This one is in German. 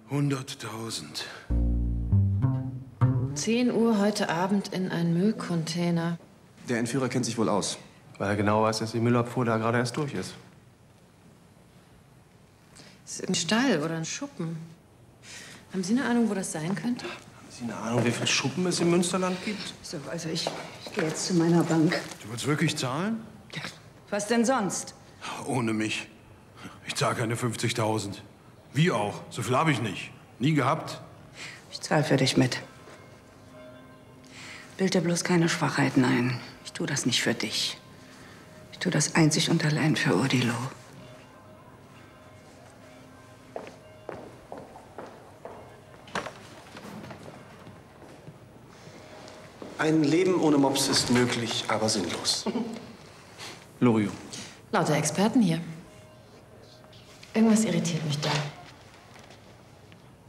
100.000. 10 Uhr heute Abend in einen Müllcontainer. Der Entführer kennt sich wohl aus. Weil er genau weiß, dass die Müllabfuhr da gerade erst durch ist. Ist ein Stall oder ein Schuppen. Haben Sie eine Ahnung, wo das sein könnte? Haben Sie eine Ahnung, wie viele Schuppen es im Münsterland gibt? So, also ich gehe jetzt zu meiner Bank. Du willst wirklich zahlen? Ja, was denn sonst? Ohne mich. Ich zahle keine 50.000. Wie auch? So viel habe ich nicht. Nie gehabt. Ich zahle für dich mit. Bild dir bloß keine Schwachheiten ein. Ich tue das nicht für dich. Ich tue das einzig und allein für Odilo. Ein Leben ohne Mops ist möglich, aber sinnlos. Loriot. Lauter Experten hier. Irgendwas irritiert mich da.